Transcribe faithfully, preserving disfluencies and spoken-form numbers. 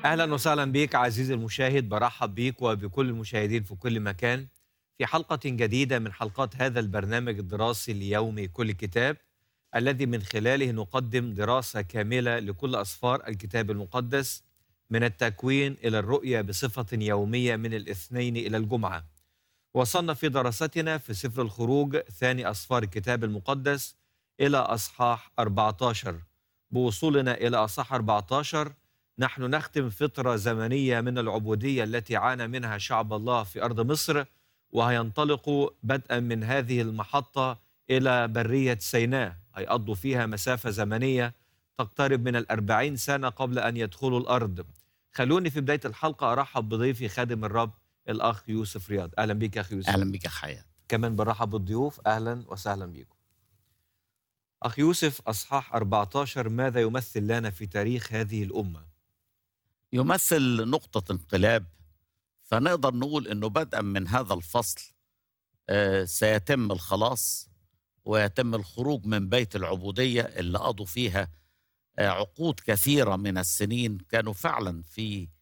أهلا وسهلا بيك عزيزي المشاهد، برحب بيك وبكل المشاهدين في كل مكان في حلقة جديدة من حلقات هذا البرنامج الدراسي اليومي كل كتاب، الذي من خلاله نقدم دراسة كاملة لكل أسفار الكتاب المقدس من التكوين إلى الرؤيا بصفة يومية من الاثنين إلى الجمعة. وصلنا في دراستنا في سفر الخروج ثاني أسفار الكتاب المقدس إلى أصحاح أربعة عشر. بوصولنا إلى أصحاح أربعة عشر نحن نختم فترة زمنية من العبودية التي عانى منها شعب الله في أرض مصر، وهينطلقوا بدءا من هذه المحطة إلى برية سيناء، هيقضوا فيها مسافة زمنية تقترب من الأربعين سنة قبل أن يدخلوا الأرض. خلوني في بداية الحلقة أرحب بضيفي خادم الرب الأخ يوسف رياض. أهلا بك يا أخي يوسف. أهلا بك يا حياة. كمان برحب بالضيوف، أهلا وسهلا بكم. أخ يوسف، أصحاح أربعة عشر ماذا يمثل لنا في تاريخ هذه الأمة؟ يمثل نقطة انقلاب، فنقدر نقول أنه بدءا من هذا الفصل آه، سيتم الخلاص ويتم الخروج من بيت العبودية اللي قضوا فيها آه، عقود كثيرة من السنين. كانوا فعلا في